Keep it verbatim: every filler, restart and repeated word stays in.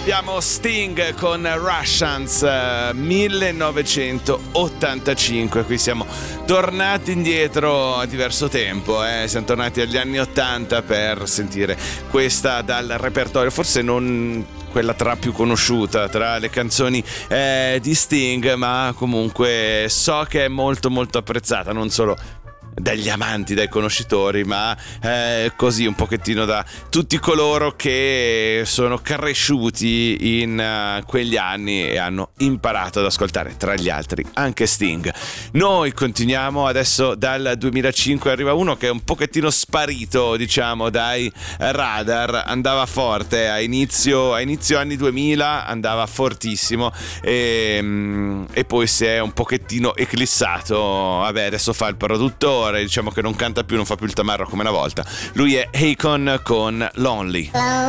Abbiamo Sting con Russians eh, millenovecentottantacinque. Qui siamo tornati indietro a diverso tempo, eh. Siamo tornati agli anni ottanta per sentire questa dal repertorio, forse non quella tra più conosciuta tra le canzoni eh, di Sting, ma comunque so che è molto molto apprezzata non solo dagli amanti, dai conoscitori, ma eh, così un pochettino da tutti coloro che sono cresciuti in uh, quegli anni e hanno imparato ad ascoltare, tra gli altri anche Sting. Noi continuiamo adesso. Dal duemilacinque arriva uno che è un pochettino sparito, diciamo, dai radar. Andava forte a inizio, a inizio anni duemila, andava fortissimo e, e poi si è un pochettino eclissato. Vabbè, adesso fa il produttore, diciamo che non canta più, non fa più il tamarro come una volta. Lui è Akon con Lonely.